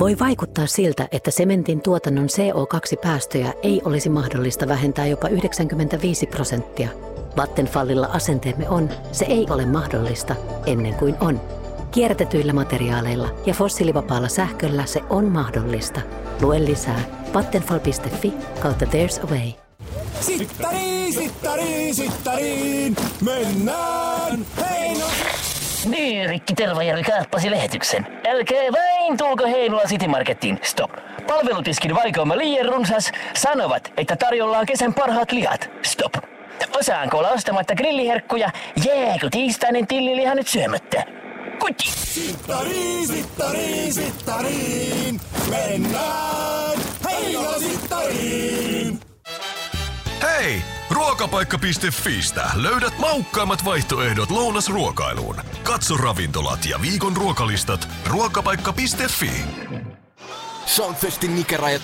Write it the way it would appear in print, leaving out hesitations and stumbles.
Voi vaikuttaa siltä, että sementin tuotannon CO2-päästöjä ei olisi mahdollista vähentää jopa 95%. Vattenfallilla asenteemme on, se ei ole mahdollista ennen kuin on. Kierrätetyillä materiaaleilla ja fossiilivapaalla sähköllä se on mahdollista. Lue lisää vattenfall.fi/there's a way. Sittariin, mennään Heino! Niin, Rikki Tervajärvi kaappasi lähetyksen. Älkää vain tulko Heinola City Marketiin. Stop. Palvelutiskin valikoima liian runsas. Sanovat, että tarjolla on kesän parhaat lihat. Stop. Osaanko olla ostamatta grilliherkkuja? Jääkö tiistainen tilliliha nyt syömättä? Kutti! Sittariin, mennään Heinola Sittariin! Hei! Ruokapaikka.fiistä löydät maukkaimmat vaihtoehdot lounasruokailuun. Katso ravintolat ja viikon ruokalistat ruokapaikka.fi. Soundfestin ikärajat